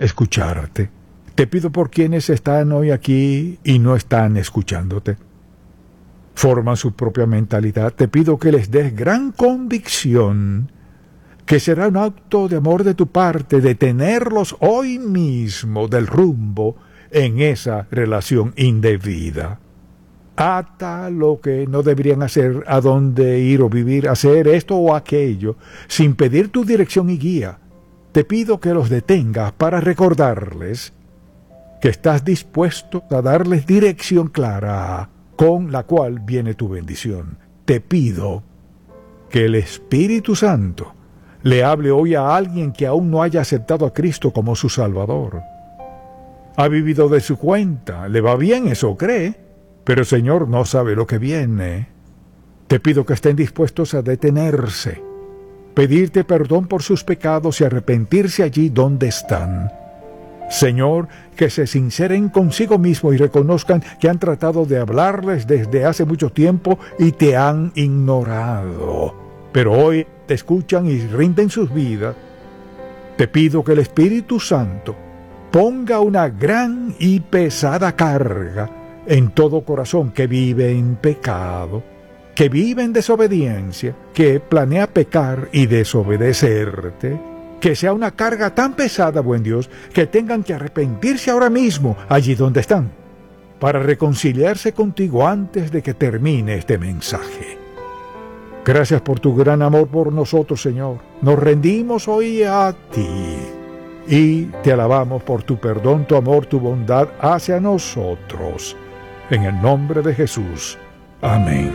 escucharte. Te pido por quienes están hoy aquí y no están escuchándote. Forman su propia mentalidad. Te pido que les des gran convicción, que será un acto de amor de tu parte detenerlos hoy mismo del rumbo en esa relación indebida. Ata lo que no deberían hacer, a dónde ir o vivir, hacer esto o aquello, sin pedir tu dirección y guía. Te pido que los detengas para recordarles que estás dispuesto a darles dirección clara, con la cual viene tu bendición. Te pido que el Espíritu Santo le hable hoy a alguien que aún no haya aceptado a Cristo como su Salvador. Ha vivido de su cuenta, le va bien, eso cree, pero el Señor no sabe lo que viene. Te pido que estén dispuestos a detenerse, pedirte perdón por sus pecados y arrepentirse allí donde están. Señor, que se sinceren consigo mismo y reconozcan que han tratado de hablarles desde hace mucho tiempo y te han ignorado, pero hoy te escuchan y rinden sus vidas. Te pido que el Espíritu Santo ponga una gran y pesada carga en todo corazón que vive en pecado, que vive en desobediencia, que planea pecar y desobedecerte. Que sea una carga tan pesada, buen Dios, que tengan que arrepentirse ahora mismo, allí donde están, para reconciliarse contigo antes de que termine este mensaje. Gracias por tu gran amor por nosotros, Señor. Nos rendimos hoy a ti y te alabamos por tu perdón, tu amor, tu bondad hacia nosotros. En el nombre de Jesús. Amén.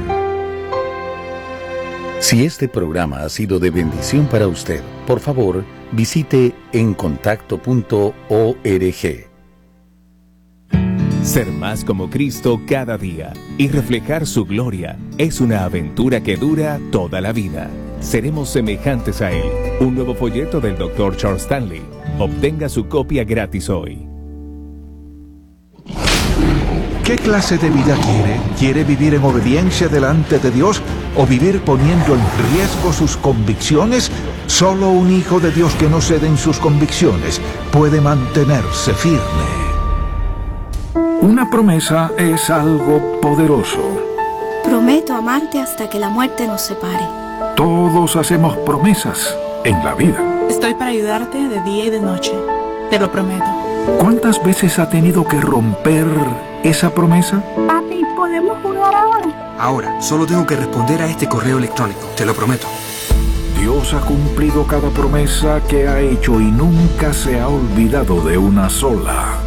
Si este programa ha sido de bendición para usted, por favor, visite encontacto.org. Ser más como Cristo cada día y reflejar su gloria es una aventura que dura toda la vida. Seremos semejantes a Él. Un nuevo folleto del Dr. Charles Stanley. Obtenga su copia gratis hoy. ¿Qué clase de vida quiere? ¿Quiere vivir en obediencia delante de Dios o vivir poniendo en riesgo sus convicciones? Solo un hijo de Dios que no cede en sus convicciones puede mantenerse firme. Una promesa es algo poderoso. Prometo amarte hasta que la muerte nos separe. Todos hacemos promesas en la vida. Estoy para ayudarte de día y de noche. Te lo prometo. ¿Cuántas veces ha tenido que romper esa promesa? Papi, ¿podemos jugar ahora? Ahora, solo tengo que responder a este correo electrónico, te lo prometo. Dios ha cumplido cada promesa que ha hecho y nunca se ha olvidado de una sola.